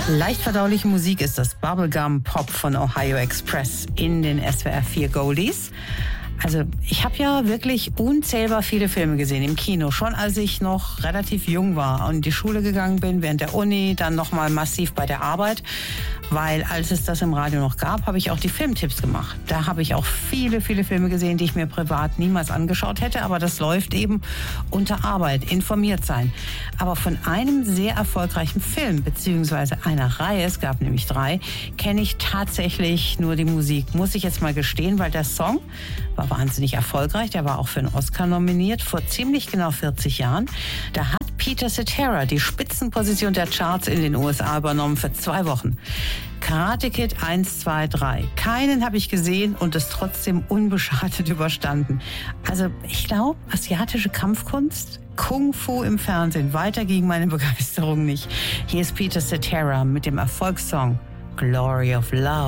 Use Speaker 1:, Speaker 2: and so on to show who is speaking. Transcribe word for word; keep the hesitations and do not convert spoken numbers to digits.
Speaker 1: Leicht verdauliche Musik ist das Bubblegum Pop von Ohio Express in den S W R vier Goldies. Also ich habe ja wirklich unzählbar viele Filme gesehen im Kino, schon als ich noch relativ jung war und in die Schule gegangen bin, während der Uni, dann nochmal massiv bei der Arbeit, weil als es das im Radio noch gab, habe ich auch die Filmtipps gemacht. Da habe ich auch viele, viele Filme gesehen, die ich mir privat niemals angeschaut hätte, aber das läuft eben unter Arbeit, informiert sein. Aber von einem sehr erfolgreichen Film, beziehungsweise einer Reihe, es gab nämlich drei, kenne ich tatsächlich nur die Musik, muss ich jetzt mal gestehen, weil der Song war wahnsinnig erfolgreich. Der war auch für einen Oscar nominiert vor ziemlich genau vierzig Jahren. Da hat Peter Cetera die Spitzenposition der Charts in den U S A übernommen für zwei Wochen. Karate Kid eins, zwei, drei. Keinen habe ich gesehen und es trotzdem unbeschadet überstanden. Also ich glaube, asiatische Kampfkunst, Kung Fu im Fernsehen. Weiter ging meine Begeisterung nicht. Hier ist Peter Cetera mit dem Erfolgssong Glory of Love.